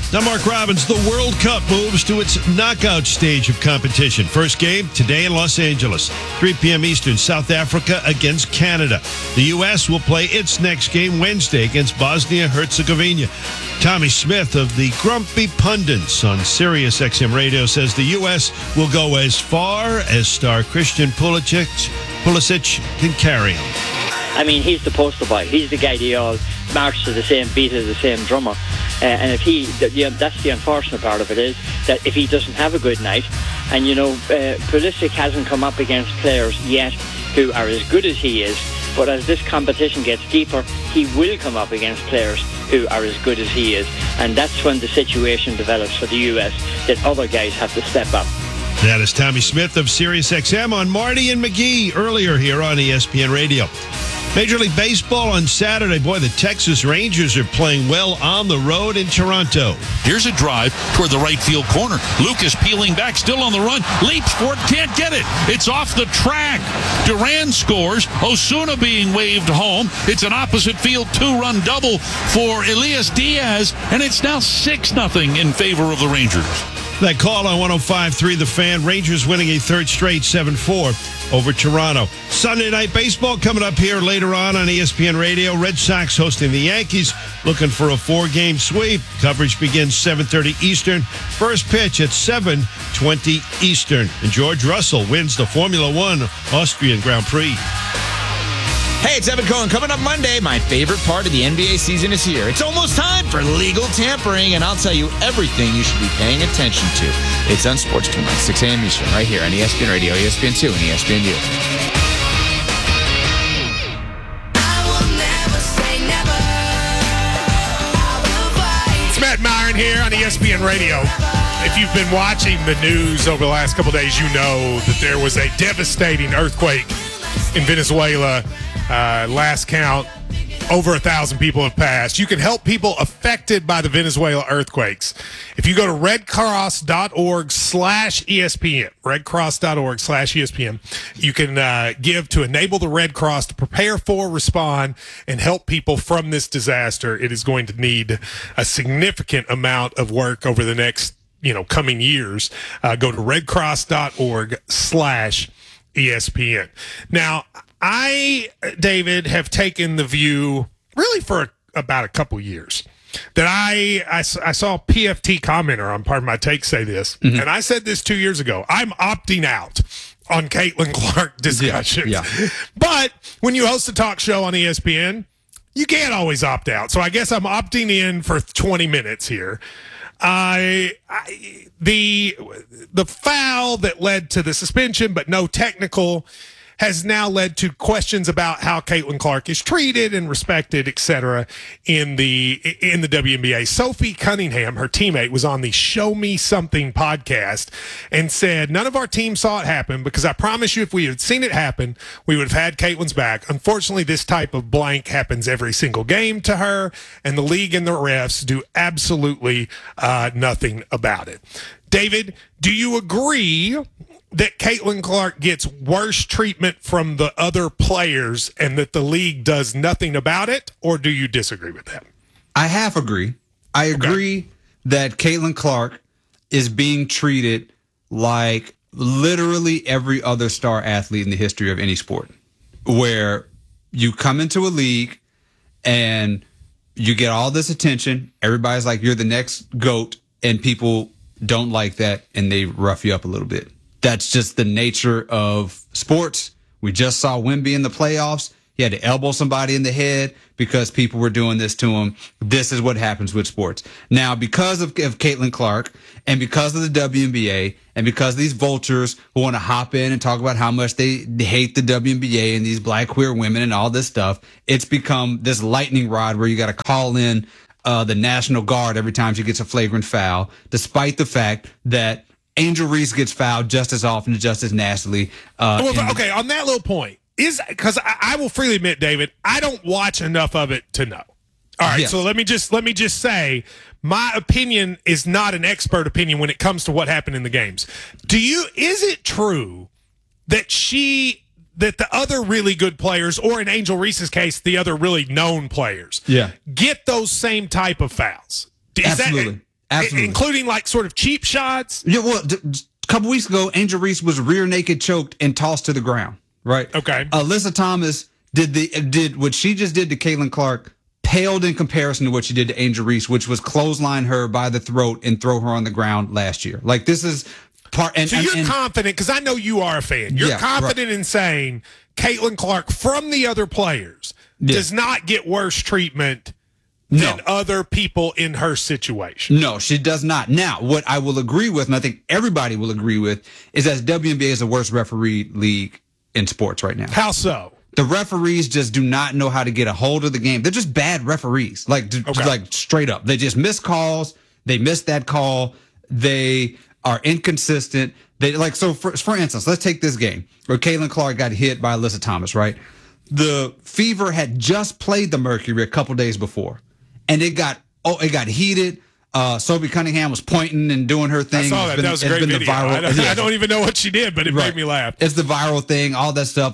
Now, Mark Robbins, the World Cup moves to its knockout stage of competition. First game today in Los Angeles, 3 p.m. Eastern, South Africa against Canada. The U.S. will play its next game Wednesday against Bosnia-Herzegovina. Tommy Smith of the Grumpy Pundits on Sirius XM Radio says the U.S. will go as far as star Christian Pulisic can carry him. I mean, he's the poster boy. He's the guy they all march to the same beat as the same drummer. And if that's the unfortunate part of it, is that if he doesn't have a good night, and Pulisic hasn't come up against players yet who are as good as he is, but as this competition gets deeper, he will come up against players who are as good as he is, and that's when the situation develops for the US that other guys have to step up. That is Tommy Smith of Sirius XM on Marty and McGee earlier here on ESPN Radio. Major League Baseball on Saturday. Boy, the Texas Rangers are playing well on the road in Toronto. Here's a drive toward the right field corner. Lucas peeling back, still on the run. Leaps for it, can't get it. It's off the track. Duran scores. Osuna being waved home. It's an opposite field two-run double for Elias Diaz, and it's now 6-0 in favor of the Rangers. That call on 105.3 The Fan. Rangers winning a third straight 7-4 over Toronto. Sunday Night Baseball coming up here later on ESPN Radio. Red Sox hosting the Yankees, looking for a 4-game sweep. Coverage begins 7:30 Eastern. First pitch at 7:20 Eastern. And George Russell wins the Formula One Austrian Grand Prix. Hey, it's Evan Cohen. Coming up Monday, my favorite part of the NBA season is here. It's almost time for legal tampering, and I'll tell you everything you should be paying attention to. It's on Sports Tonight, 6 a.m. Eastern, right here on ESPN Radio, ESPN2, and ESPNU. It's Matt Myron here on ESPN Radio. If you've been watching the news over the last couple of days, you know that there was a devastating earthquake in Venezuela. Last count, over 1,000 people have passed. You can help people affected by the Venezuela earthquakes. If you go to redcross.org/ESPN, redcross.org/ESPN, you can give to enable the Red Cross to prepare for, respond, and help people from this disaster. It is going to need a significant amount of work over the next, coming years. Go to redcross.org/ESPN. Now, David, have taken the view really for about a couple years that I saw a PFT commenter on Part of My Take say this, and I said this 2 years ago. I'm opting out on Caitlin Clark discussions. Yeah. But when you host a talk show on ESPN, you can't always opt out. So I guess I'm opting in for 20 minutes here. The foul that led to the suspension, but no technical, has now led to questions about how Caitlin Clark is treated and respected, etc., in the WNBA. Sophie Cunningham, her teammate, was on the Show Me Something podcast and said, none of our team saw it happen because I promise you if we had seen it happen, we would have had Caitlin's back. Unfortunately, this type of blank happens every single game to her, and the league and the refs do absolutely nothing about it. David, do you agree that Caitlin Clark gets worse treatment from the other players and that the league does nothing about it, or do you disagree with that? I half agree. I agree that Caitlin Clark is being treated like literally every other star athlete in the history of any sport, where you come into a league and you get all this attention. Everybody's like, you're the next GOAT, and people don't like that, and they rough you up a little bit. That's just the nature of sports. We just saw Wemby in the playoffs. He had to elbow somebody in the head because people were doing this to him. This is what happens with sports. Now, because of Caitlin Clark and because of the WNBA and because of these vultures who want to hop in and talk about how much they hate the WNBA and these black queer women and all this stuff, it's become this lightning rod where you got to call in the National Guard every time she gets a flagrant foul, despite the fact that Angel Reese gets fouled just as often and just as nastily. Okay, on that little point, because I will freely admit, David, I don't watch enough of it to know. All right, so let me just say, my opinion is not an expert opinion when it comes to what happened in the games. Is it true that the other really good players, or in Angel Reese's case, the other really known players, get those same type of fouls? Absolutely. Absolutely. Including like sort of cheap shots. Yeah, well, a couple weeks ago, Angel Reese was rear naked choked and tossed to the ground. Right. Okay. Alyssa Thomas did what she just did to Caitlin Clark, paled in comparison to what she did to Angel Reese, which was clothesline her by the throat and throw her on the ground last year. Like, this is part. So you're confident, because I know you are a fan. You're confident in saying Caitlin Clark from the other players does not get worse treatment than other people in her situation. No, she does not. Now, what I will agree with, and I think everybody will agree with, is that WNBA is the worst referee league in sports right now. How so? The referees just do not know how to get a hold of the game. They're just bad referees, like straight up. They just miss calls. They miss that call. They are inconsistent. They so for instance, let's take this game where Caitlin Clark got hit by Alyssa Thomas. Right, the Fever had just played the Mercury a couple days before, and it got heated. Sophie Cunningham was pointing and doing her thing. I saw that. That was a great video. I don't even know what she did, but it made me laugh. It's the viral thing, all that stuff.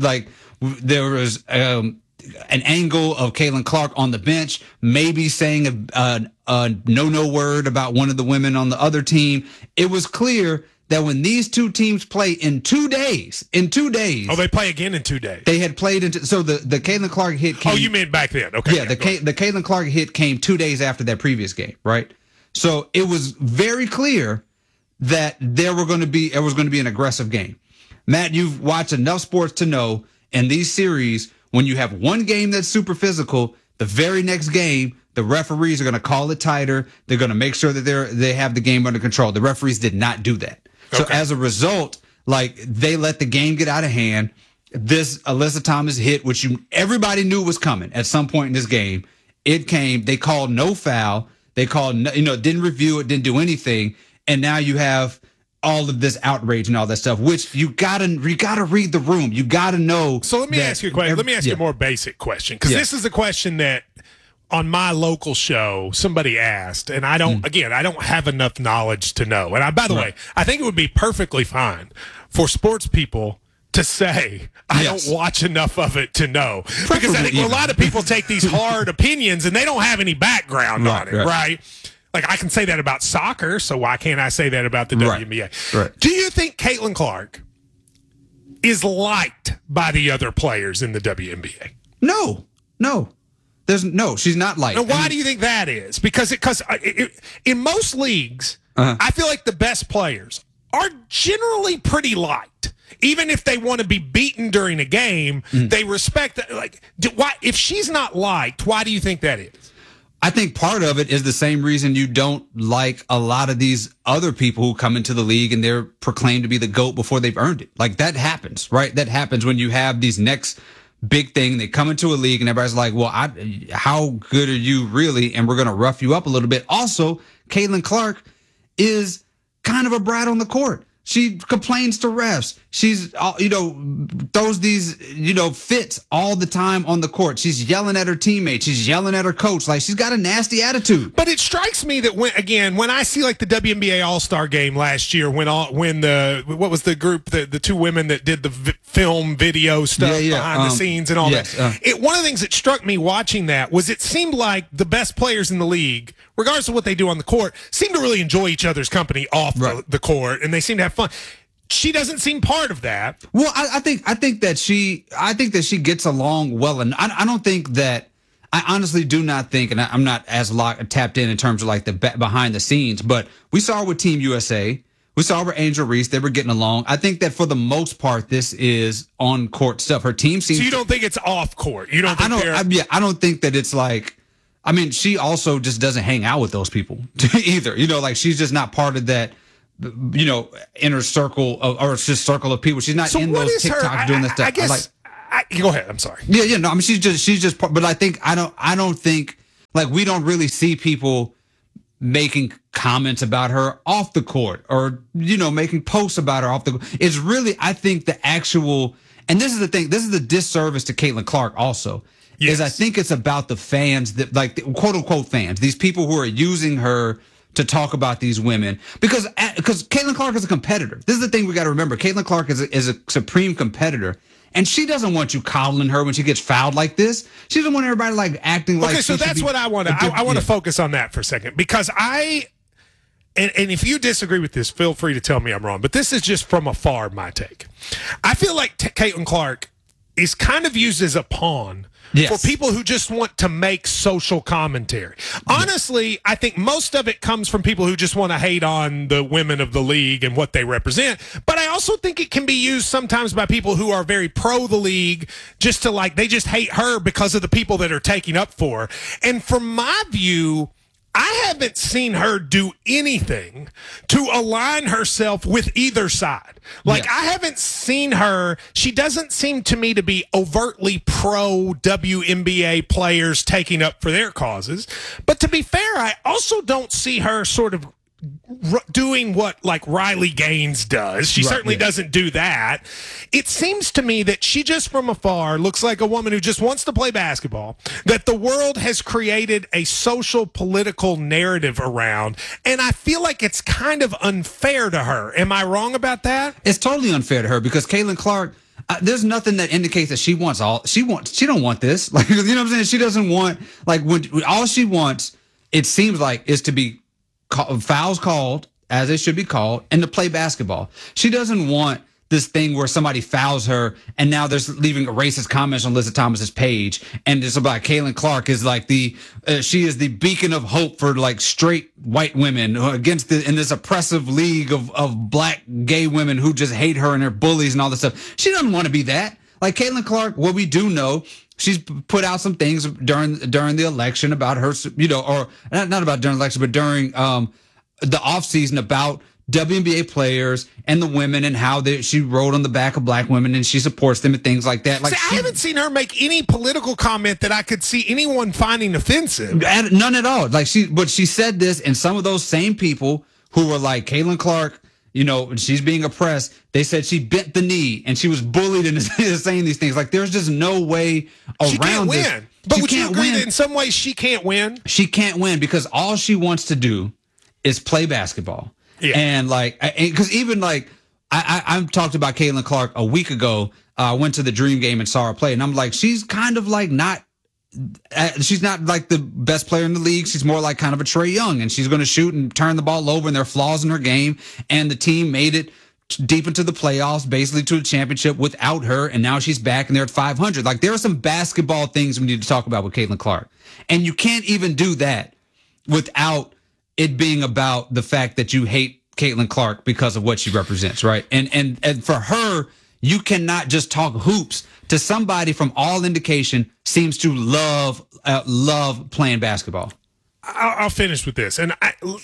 There was an angle of Caitlin Clark on the bench, maybe saying a no word about one of the women on the other team. It was clear that when these two teams play in 2 days. Oh, they play again in 2 days. They had played so the Caitlin Clark hit came. Oh, you meant back then? Okay. Yeah, the Caitlin Clark hit came 2 days after that previous game, right? So it was very clear that there was going to be an aggressive game. Matt, you've watched enough sports to know in these series, when you have one game that's super physical, the very next game, the referees are going to call it tighter. They're going to make sure that they have the game under control. The referees did not do that. So as a result, they let the game get out of hand. This Alyssa Thomas hit, which everybody knew was coming at some point in this game. It came. They called no foul. They called, didn't review it, didn't do anything. And now you have all of this outrage and all that stuff, which you gotta read the room. You gotta know. So let me ask you a question. Let me ask you a more basic question, because this is a question that on my local show somebody asked, and I don't have enough knowledge to know. And by the way, I think it would be perfectly fine for sports people to say, I don't watch enough of it to know. Because I think a lot of people take these hard opinions and they don't have any background on it, right? Like, I can say that about soccer, so why can't I say that about the WNBA? Right. Do you think Caitlin Clark is liked by the other players in the WNBA? No. She's not liked. Now, why do you think that is? Because in most leagues, I feel like the best players are generally pretty liked. Even if they want to be beaten during a game, they respect that. Like, why? If she's not liked, why do you think that is? I think part of it is the same reason you don't like a lot of these other people who come into the league and they're proclaimed to be the GOAT before they've earned it. Like, that happens, right? That happens when you have these next big thing. They come into a league and everybody's like, well, how good are you really? And we're going to rough you up a little bit. Also, Caitlin Clark is kind of a brat on the court. She complains to refs. She's, throws these, fits all the time on the court. She's yelling at her teammates. She's yelling at her coach. Like, she's got a nasty attitude. But it strikes me that when I see like the WNBA All-Star game last year, what was the group, the two women that did the film video stuff behind the scenes and all that. One of the things that struck me watching that was it seemed like the best players in the league, regardless of what they do on the court, seem to really enjoy each other's company off the court, and they seem to have fun. She doesn't seem part of that. Well, I think that she gets along well, and I don't think that. I honestly do not think, and I'm not as tapped in terms of like the behind the scenes, but we saw her with Team USA. We saw her with Angel Reese. They were getting along. I think that for the most part, this is on court stuff. Her team seems. So you don't think it's off court? You don't? I don't think that it's like. I mean, she also just doesn't hang out with those people either. Like, she's just not part of that. Inner circle or just circle of people. She's not in those TikToks doing that stuff. I guess. Go ahead. I'm sorry. Yeah. No, I mean, she's just. But I think I don't think like we don't really see people making comments about her off the court or making posts about her off the. It's really, I think, the actual. And this is the thing. This is the disservice to Caitlin Clark also. Yes. Is I think it's about the fans that like the quote unquote fans. These people who are using her to talk about these women because Caitlin Clark is a competitor. This is the thing we got to remember. Caitlin Clark is a supreme competitor, and she doesn't want you coddling her when she gets fouled like this. She doesn't want everybody like acting like. Okay, so that's what I want to. I want to focus on that for a second because I and if you disagree with this, feel free to tell me I'm wrong, but this is just from afar my take. I feel like Caitlin Clark is kind of used as a pawn for people who just want to make social commentary. Honestly, I think most of it comes from people who just want to hate on the women of the league and what they represent. But I also think it can be used sometimes by people who are very pro the league, just to like, they just hate her because of the people that are taking up for her. And from my view, I haven't seen her do anything to align herself with either side. Like, I haven't seen her. She doesn't seem to me to be overtly pro WNBA players taking up for their causes. But to be fair, I also don't see her sort of doing what like Riley Gaines does. She certainly doesn't do that. It seems to me that she just from afar looks like a woman who just wants to play basketball, that the world has created a social political narrative around, and I feel like it's kind of unfair to her. Am I wrong about that? It's totally unfair to her because Caitlin Clark, there's nothing that indicates that she don't want this. Like, you know what I'm saying? She doesn't want, like, when all she wants, it seems like, is to be fouls called as they should be called and to play basketball. She doesn't want this thing where somebody fouls her and now there's leaving racist comments on Lisa Thomas's page, and it's about Caitlin Clark is like she is the beacon of hope for like straight white women against in this oppressive league of black gay women who just hate her and are bullies and all this stuff. She doesn't want to be that. Like Caitlin Clark, what we do know, she's put out some things during the election about her, or not about during the election, but during the offseason about WNBA players and the women and how she rode on the back of black women and she supports them and things like that. Like, I haven't seen her make any political comment that I could see anyone finding offensive. None at all. Like but she said this, and some of those same people who were like, Caitlin Clark, she's being oppressed. They said she bent the knee and she was bullied into saying these things. Like, there's just no way around she can't this. Win. But would you agree that in some ways she can't win? She can't win because all she wants to do is play basketball. Yeah. And because even like I talked about Caitlin Clark a week ago. I went to the Dream game and saw her play, and I'm like, she's kind of like she's not like the best player in the league. She's more like kind of a Trae Young, and she's going to shoot and turn the ball over, and there are flaws in her game. And the team made it deep into the playoffs, basically to a championship without her, and now she's back and they're at 500. Like, there are some basketball things we need to talk about with Caitlin Clark, and you can't even do that without it being about the fact that you hate Caitlin Clark because of what she represents, right? And for her, you cannot just talk hoops to somebody from all indication seems to love playing basketball. I'll finish with this. And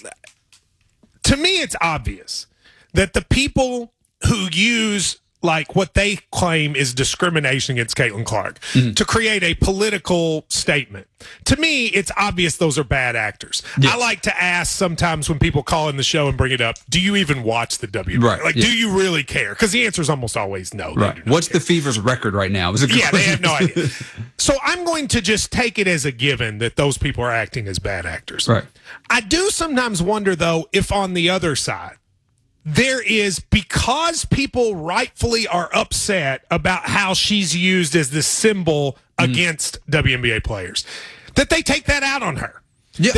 to me, it's obvious that the people who use like what they claim is discrimination against Caitlin Clark to create a political statement. To me, it's obvious those are bad actors. Yes. I like to ask sometimes when people call in the show and bring it up, do you even watch the WNBA? Right. Like, do you really care? Because the answer is almost always no. Right. What's the Fever's record right now? They have no idea. So I'm going to just take it as a given that those people are acting as bad actors. Right. I do sometimes wonder, though, if on the other side, there is, because people rightfully are upset about how she's used as this symbol against WNBA players, that they take that out on her. Yeah,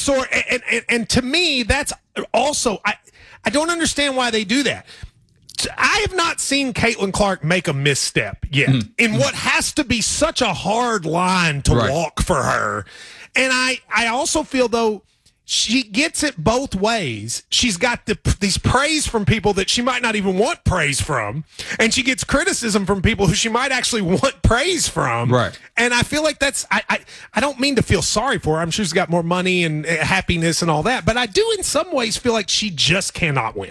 and to me, that's also, I don't understand why they do that. I have not seen Caitlin Clark make a misstep yet in what has to be such a hard line to walk for her. And I also feel, though, she gets it both ways. She's got these praise from people that she might not even want praise from, and she gets criticism from people who she might actually want praise from. Right. And I feel like that's, I don't mean to feel sorry for her. I'm sure she's got more money and happiness and all that, but I do in some ways feel like she just cannot win.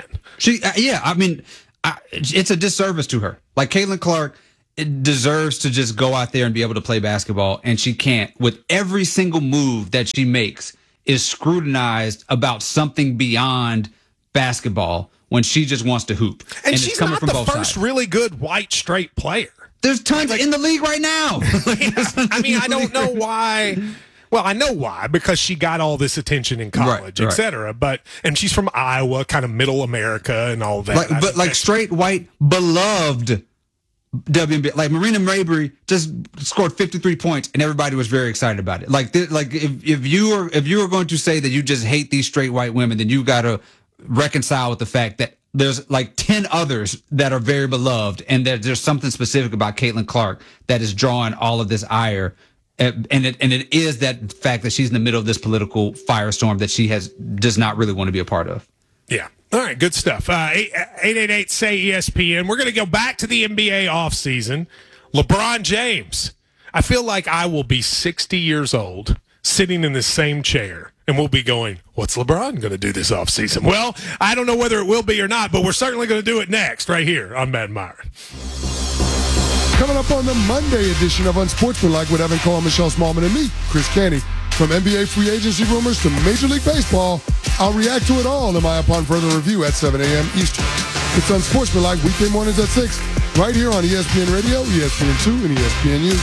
It's a disservice to her. Like, Caitlin Clark deserves to just go out there and be able to play basketball, and she can't. With every single move that she makes is scrutinized about something beyond basketball when she just wants to hoop. And she's not the first really good white straight player. There's tons in the league right now. I don't know why. Well, I know why, because she got all this attention in college, et cetera. And she's from Iowa, kind of middle America and all that. But straight white, beloved WNBA. Like Marina Mabrey just scored 53 points, and everybody was very excited about it. Like if you were going to say that you just hate these straight white women, then you got to reconcile with the fact that there's like 10 others that are very beloved, and that there's something specific about Caitlin Clark that is drawing all of this ire. And it is that fact that she's in the middle of this political firestorm that she does not really want to be a part of. Yeah. All right, good stuff. 888-SAY-ESPN. We're going to go back to the NBA offseason. LeBron James. I feel like I will be 60 years old sitting in the same chair, and we'll be going, what's LeBron going to do this offseason? Well, I don't know whether it will be or not, but we're certainly going to do it next right here on Matt Meyer. Coming up on the Monday edition of Unsportsmanlike with Evan Cole, Michelle Smallman, and me, Chris Canty. From NBA free agency rumors to Major League Baseball, I'll react to it all in my Upon Further Review at 7 a.m. Eastern. It's Unsportsmanlike weekday mornings at 6, right here on ESPN Radio, ESPN2, and ESPNU.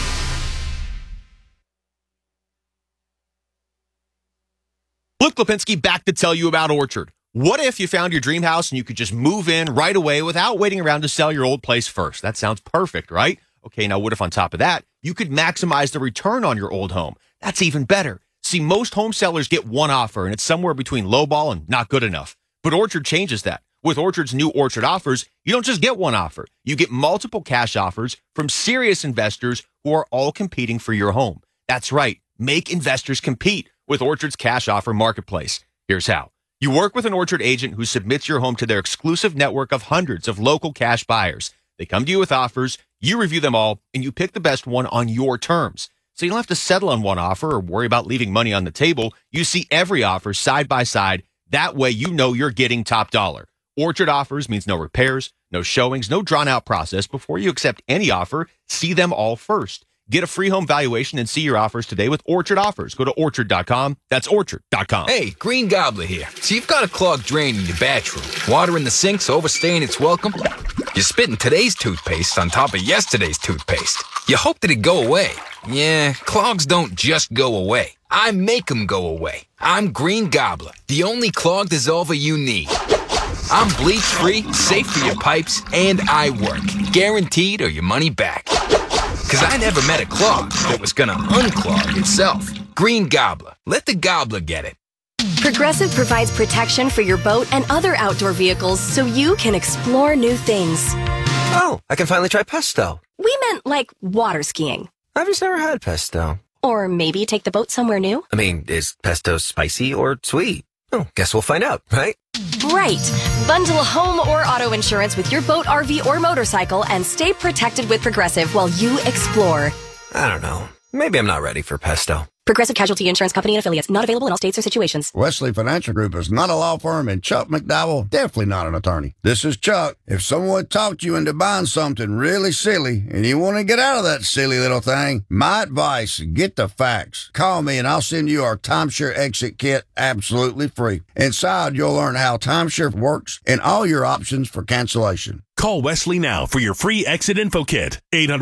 Luke Lipinski back to tell you about Orchard. What if you found your dream house and you could just move in right away without waiting around to sell your old place first? That sounds perfect, right? Okay, now what if on top of that, you could maximize the return on your old home? That's even better. See, most home sellers get one offer, and it's somewhere between lowball and not good enough. But Orchard changes that. With Orchard's new Orchard offers, you don't just get one offer. You get multiple cash offers from serious investors who are all competing for your home. That's right. Make investors compete with Orchard's cash offer marketplace. Here's how. You work with an Orchard agent who submits your home to their exclusive network of hundreds of local cash buyers. They come to you with offers, you review them all, and you pick the best one on your terms. So you don't have to settle on one offer or worry about leaving money on the table. You see every offer side by side. That way you know you're getting top dollar. Orchard offers means no repairs, no showings, no drawn-out process. Before you accept any offer, see them all first. Get a free home valuation and see your offers today with Orchard offers. Go to Orchard.com. That's Orchard.com. Hey, Green Gobbler here. So you've got a clogged drain in your bathroom. Water in the sink's overstaying its welcome. You're spitting today's toothpaste on top of yesterday's toothpaste. You hope that it'd go away. Yeah, clogs don't just go away. I make them go away. I'm Green Gobbler, the only clog dissolver you need. I'm bleach-free, safe for your pipes, and I work. Guaranteed or your money back. Because I never met a clog that was going to unclog itself. Green Gobbler. Let the gobbler get it. Progressive provides protection for your boat and other outdoor vehicles so you can explore new things. Oh, I can finally try pesto. We meant like water skiing. I've just never had pesto. Or maybe take the boat somewhere new. I mean, is pesto spicy or sweet? Oh, guess we'll find out, right? Right. Bundle home or auto insurance with your boat, RV, or motorcycle and stay protected with Progressive while you explore. I don't know. Maybe I'm not ready for pesto. Progressive Casualty Insurance Company and Affiliates. Not available in all states or situations. Wesley Financial Group is not a law firm, and Chuck McDowell definitely not an attorney. This is Chuck. If someone talked you into buying something really silly and you want to get out of that silly little thing, my advice, get the facts. Call me and I'll send you our timeshare exit kit absolutely free. Inside, you'll learn how timeshare works and all your options for cancellation. Call Wesley now for your free exit info kit.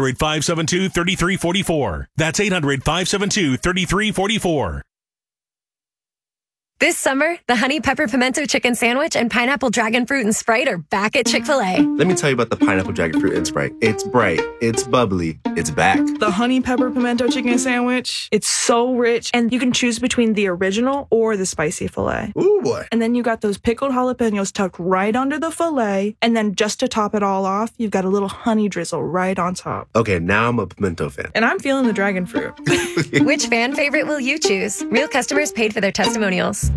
800-572-3344. That's 800-572-3344. This summer, the Honey Pepper Pimento Chicken Sandwich and Pineapple Dragon Fruit and Sprite are back at Chick-fil-A. Let me tell you about the Pineapple Dragon Fruit and Sprite. It's bright, it's bubbly, it's back. The Honey Pepper Pimento Chicken Sandwich, it's so rich, and you can choose between the original or the spicy filet. Ooh, boy. And then you got those pickled jalapenos tucked right under the filet, and then just to top it all off, you've got a little honey drizzle right on top. Okay, now I'm a pimento fan. And I'm feeling the dragon fruit. Which fan favorite will you choose? Real customers paid for their testimonials.